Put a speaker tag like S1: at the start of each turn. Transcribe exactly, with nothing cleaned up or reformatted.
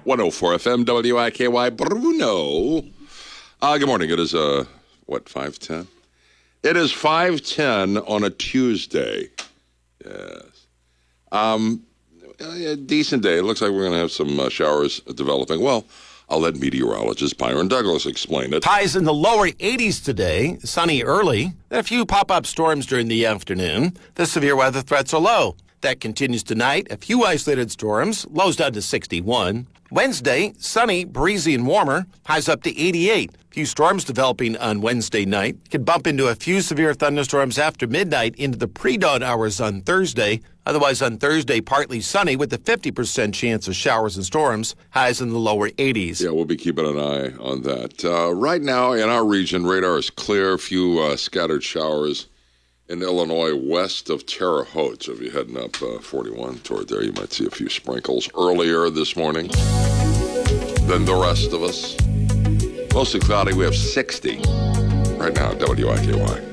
S1: one oh four F M, W I K Y, Bruno. Uh, good morning. It is, uh, what, five ten? It is five ten on a Tuesday. Yes. Um, a decent day. It looks like we're going to have some uh, showers developing. Well, I'll let meteorologist Byron Douglas explain it.
S2: Highs in the lower eighties today, sunny early, then a few pop-up storms during the afternoon. The severe weather threats are low. That continues tonight. A few isolated storms, lows down to sixty-one. Wednesday, sunny, breezy, and warmer, highs up to eighty-eight. A few storms developing on Wednesday night. Could bump into a few severe thunderstorms after midnight into the pre-dawn hours on Thursday. Otherwise, on Thursday, partly sunny with a fifty percent chance of showers and storms, highs in the lower eighties.
S1: Yeah, we'll be keeping an eye on that. Uh, right now, in our region, radar is clear. A few uh, scattered showers in Illinois west of Terre Haute. So if you're heading up uh, forty-one toward there, you might see a few sprinkles earlier this morning than the rest of us. Mostly cloudy. We have sixty right now at W I K Y.